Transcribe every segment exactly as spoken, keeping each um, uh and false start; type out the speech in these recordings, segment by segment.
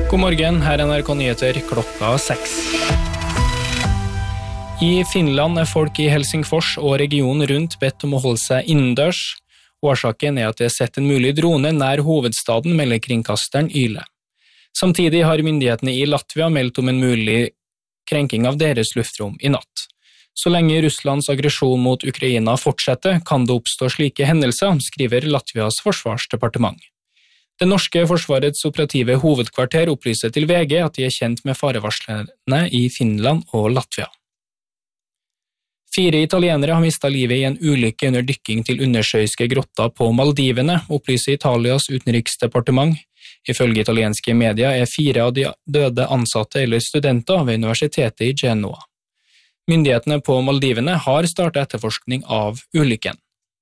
God morgen, her er N R K Nyheter klokka seks. I Finland er folk i Helsingfors og regionen rundt bedt om å holde seg innendørs. Årsaken er at det er sett en mulig drone nær hovedstaden, melder kringkasteren Yle. Samtidig har myndighetene i Latvia meldt om en mulig krenking av deres luftrom i natt. Så lenge Russlands aggresjon mot Ukraina fortsetter, kan det oppstå slike hendelser, skriver Latvias forsvarsdepartement. Det norske forsvarets operative hovedkvarter opplyser til V G at de er kjent med farevarslene i Finland og Latvia. Fire italienere har mistet livet i en ulykke under dykking til undersjøiske grotter på Maldivene, opplyser Italias utenriksdepartement. Ifølge italienske medier er fire av de døde ansatte eller studenter ved universitetet i Genoa. Myndighetene på Maldivene har startet etterforskning av ulykken.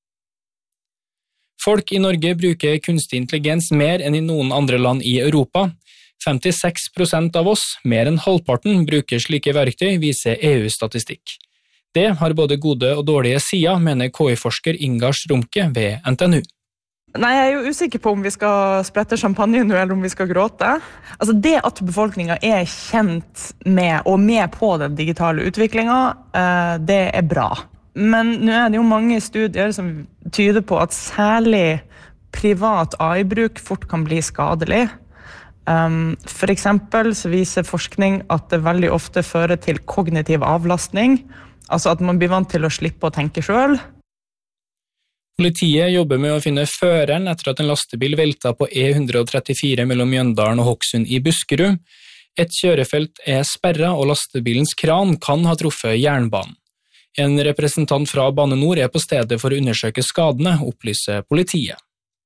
Folk i Norge bruker kunstig intelligens mer enn i noen andre land i Europa. femtiseks prosent av oss, mer enn halvparten, bruker slike verktøy, viser E U-statistikk. Det har både gode og dårlige sider, mener K I-forsker Inga Strumke ved N T N U. Nei, jeg er jo usikker på om vi skal sprette champagne nå, eller om vi skal gråte. Altså det at befolkningen er kjent med og med på den digitale utviklingen, det er bra. Men nå er det jo mange studier som tyder på at særlig privat A I-bruk fort kan bli skadelig. Um, for eksempel så viser forskning at det veldig ofte fører til kognitiv avlastning, altså at man blir vant til å slippe å tenke selv. Politiet jobber med å finne føreren etter at en lastebil velta på E ett tre fire mellom Mjøndalen og Hokksund i Buskerud. Et kjørefelt er sperret, og lastebilens kran kan ha truffet jernbanen. En representant fra Bane Nor er på stedet for å undersøke skadene, opplyser politiet.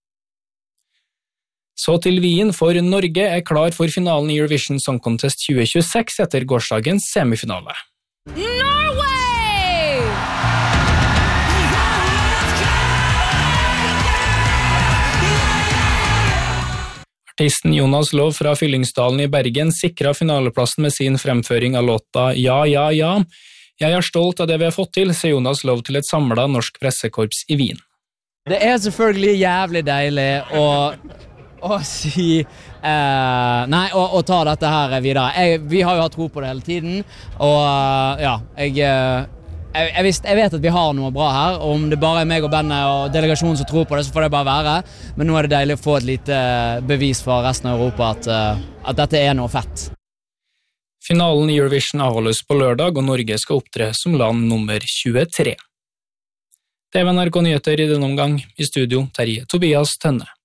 Så til Wien, for Norge er klar for finalen i Eurovision Song Contest tjue tjueseks etter gårsdagens semifinale. Norway! Artisten Jonas Lov fra Fyllingsdalen i Bergen sikret finaleplassen med sin fremføring av låta Ja, ja, ja. Jeg er stolt av det vi har fått til, sier Jonas Lov til et samlet norsk pressekorps i Wien. Det er selvfølgelig jævlig deilig å, å si eh, nei, å, å ta dette her videre. Jeg, vi har jo hatt tro på det hele tiden, og ja, jeg, jeg, jeg, visst, jeg vet at vi har noe bra her, og om det bare er meg og bandet og delegasjonen som tror på det, så får det bare være. Men nå er det deilig å få et lite bevis fra resten av Europa at, at dette er noe fett. Finalen i Eurovision avholdes på lørdag, og Norge skal opptre som land nummer tjuetre. Det var N R K Nyheter i denne omgang. I studio, Terje Tobias Tønne.